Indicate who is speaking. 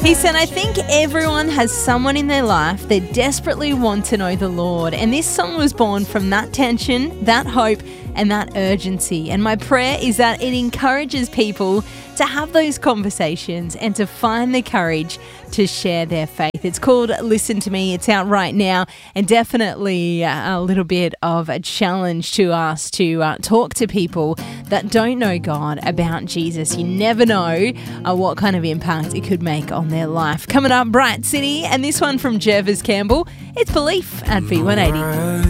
Speaker 1: He said, I think everyone has someone in their life that desperately want to know the Lord. And this song was born from that tension, that hope, and that urgency. And my prayer is that it encourages people to have those conversations and to find the courage to share their faith. It's called Listen to Me. It's out right now, and definitely a little bit of a challenge to us to talk to people that don't know God about Jesus. You never know what kind of impact it could make on their life. Coming up, Bright City, and this one from Jervis Campbell. It's Belief at V180.